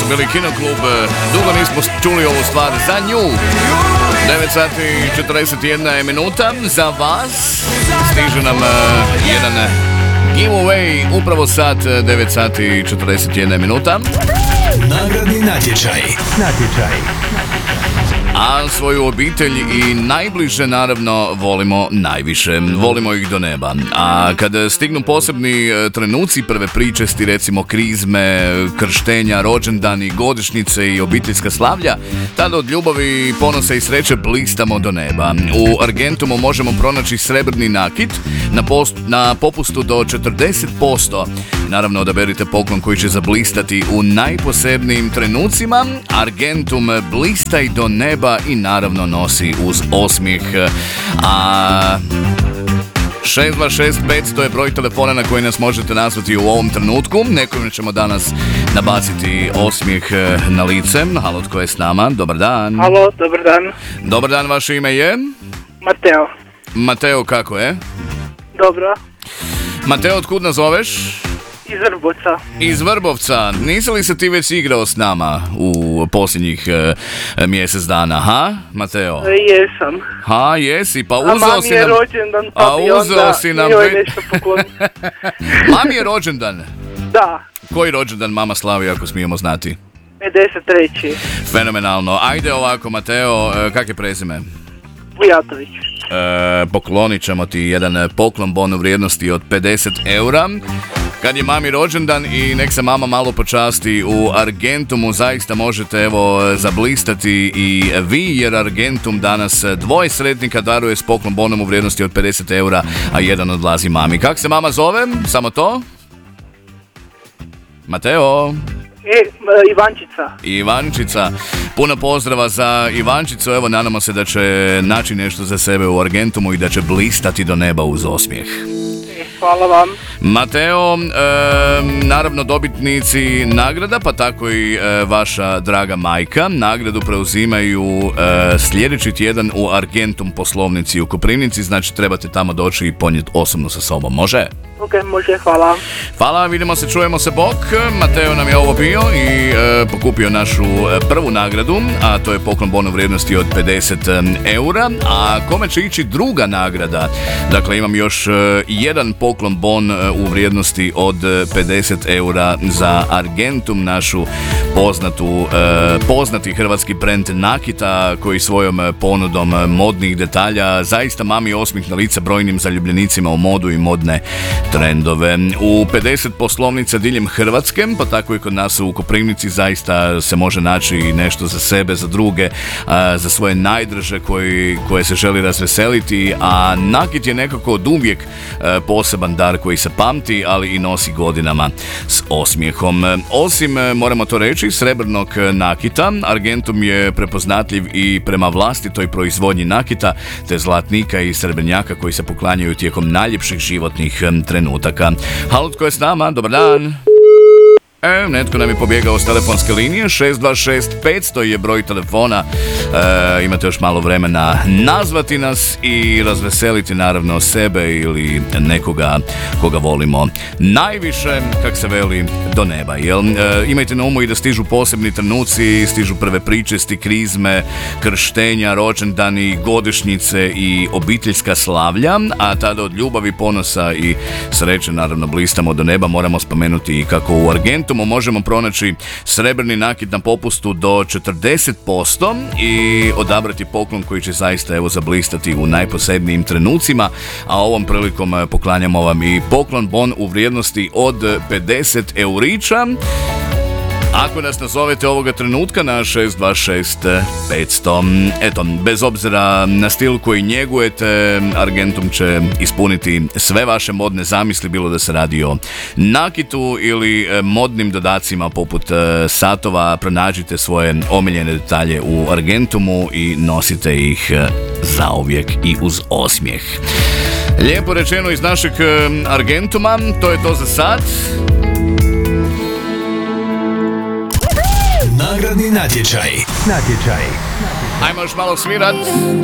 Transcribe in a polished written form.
su bili Kinoklub. Dugo nismo čuli ovu stvar za nju. 9 sati 41 minuta. Za vas stiže nam jedan giveaway. Upravo sad 9 sati 41 minuta. Nagradni natječaj. A svoju obitelj i najbliže naravno volimo najviše. Volimo ih do neba. A kada stignu posebni trenuci, prve pričesti, recimo krizme, krštenja, rođendani, godišnjice i obiteljska slavlja, tada od ljubavi, ponosa i sreće blistamo do neba. U Argentumu možemo pronaći srebrni nakit na popustu do 40%. Naravno, odaberite poklon koji će zablistati u najposebnijim trenucima. Argentum blistaj do neba i naravno nosi uz osmijeh. A 626-500 je broj telefona na koji nas možete nazvati u ovom trenutku. Nekome ćemo danas nabaciti osmijeh na lice. Halo, tko je s nama? Dobar dan. Halo, dobar dan. Dobar dan, vaše ime je? Mateo. Mateo, kako je? Dobro. Mateo, otkud nas zoveš? Iz Vrbovca. Iz Vrbovca. Nisi li se ti već igrao s nama u posljednjih mjesec dana, ha, Mateo? Jesam. Ha, jesi, pa A uzeo mami si je nam... rođendan, pa bi onda njoj nešto pokloniti. Mami je rođendan? Da. Koji rođendan mama slavi, ako smijemo znati? 53. Fenomenalno. Ajde ovako, Mateo, kak je prezime? Vujatović. Poklonit ćemo ti jedan poklon bon u vrijednosti od 50 eura. Kad je mami rođendan i nek se mama malo počasti u Argentumu, zaista možete evo zablistati i vi, jer Argentum danas dvoje sretnika daruje s poklon bonom u vrijednosti od 50 eura, a jedan odlazi mami. Kak se mama zove? Samo to? Mateo? Ivančica. Puno pozdrava za Ivančicu. Evo, nadamo se da će naći nešto za sebe u Argentumu i da će blistati do neba uz osmijeh. Hvala vam. Mateo, naravno dobitnici nagrada, pa tako i vaša draga majka. Nagradu preuzimaju sljedeći tjedan u Argentum poslovnici u Koprivnici, znači trebate tamo doći i ponijeti osobno sa sobom. Može? Ok, može, hvala. Hvala, vidimo se, čujemo se, bok. Mateo nam je ovo bio i pokupio našu prvu nagradu, a to je poklon bon u vrijednosti od 50 eura. A kome će ići druga nagrada? Dakle, imam još jedan poklon bon u vrijednosti od 50 eura za Argentum, našu poznati hrvatski brend nakita koji svojom ponudom modnih detalja zaista mami osmih na lice brojnim zaljubljenicima u modu i modne trendove. U 50 poslovnica diljem Hrvatske, pa tako i kod nas u Koprivnici, zaista se može naći nešto za sebe, za druge, za svoje najdraže koje se želi razveseliti, a nakit je nekako od uvijek poseban dar koji se pamti, ali i nosi godinama s osmijehom. Osim, moramo to reći, srebrnog nakita, Argentum je prepoznatljiv i prema vlastitoj proizvodnji nakita, te zlatnika i srebrnjaka koji se poklanjaju tijekom najljepših životnih trenutaka. Halo, tko je s nama? Dobar dan. Netko nam je pobjegao s telefonske linije. 626-500 je broj telefona. Imate još malo vremena nazvati nas i razveseliti naravno sebe ili nekoga koga volimo najviše, kak se veli, do neba. Imajte na umu i da stižu posebni trenuci, stižu prve pričesti, krizme, krštenja, rođendani, godišnjice i obiteljska slavlja, a tada od ljubavi, ponosa i sreće naravno blistamo do neba. Moramo spomenuti i kako u Argentumu možemo pronaći srebrni nakit na popustu do 40% i odabrati poklon koji će zaista evo zablistati u najposebnijim trenucima, a ovom prilikom poklanjamo vam i poklon bon u vrijednosti od 50 eurića. Ako nas nazovete ovoga trenutka na 626-500, eto, bez obzira na stil koji njegujete, Argentum će ispuniti sve vaše modne zamisli, bilo da se radi o nakitu ili modnim dodacima poput satova. Pronađite svoje omiljene detalje u Argentumu i nosite ih zauvijek i uz osmijeh. Lijepo rečeno iz našeg Argentuma, to je to za sad. Nagradni natječaj. Ajmo još malo svirat.